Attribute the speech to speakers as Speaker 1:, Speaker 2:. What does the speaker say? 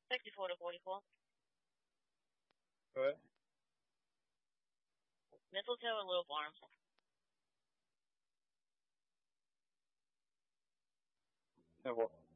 Speaker 1: 64 to 44.
Speaker 2: Go ahead.
Speaker 1: Mistletoe or Little Farms?
Speaker 2: And what?